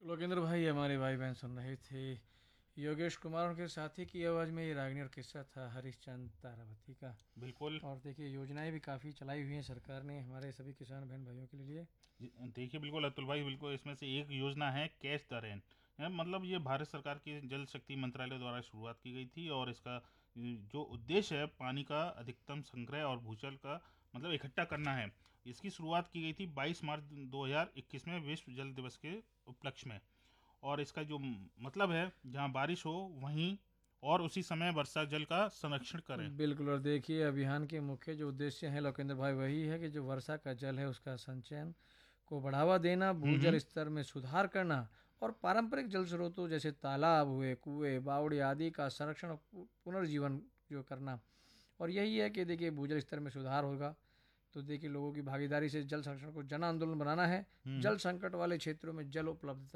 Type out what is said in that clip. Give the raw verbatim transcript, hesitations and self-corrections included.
लोकेंद्र भाई हमारे भाई बहन सुन रहे थे योगेश कुमार उनके साथी की आवाज़ में ये रागिनी और किस्सा था हरिश्चंद्र तारावती का। बिल्कुल। और देखिए योजनाएं भी काफ़ी चलाई हुई हैं सरकार ने हमारे सभी किसान बहन भाइयों के लिए। देखिए बिल्कुल अतुल भाई, बिल्कुल इसमें से एक योजना है कैच द रेन। यार मतलब ये भारत सरकार की जल शक्ति मंत्रालय द्वारा शुरुआत की गई थी, और इसका जो उद्देश्य है पानी का अधिकतम संग्रह और भूजल का मतलब इकट्ठा करना है। इसकी शुरुआत की गई थी बाईस मार्च दो हज़ार इक्कीस में विश्व जल दिवस के उपलक्ष्य में। और इसका जो मतलब है जहाँ बारिश हो वहीं और उसी समय वर्षा जल का संरक्षण करें। बिल्कुल। और देखिए अभियान के मुख्य जो उद्देश्य हैं लोकेंद्र भाई वही है कि जो वर्षा का जल है उसका संचयन को बढ़ावा देना, हम्म भूजल हम्म। स्तर में सुधार करना और पारंपरिक जल स्रोतों जैसे तालाब हुए, कुएं, बावड़ी आदि का संरक्षण और पु- पुनर्जीवन जो करना। और यही है कि देखिए भूजल स्तर में सुधार होगा तो देखिए लोगों की भागीदारी से जल संरक्षण को जन आंदोलन बनाना है। हम्म। जल संकट वाले क्षेत्रों में जल उपलब्धता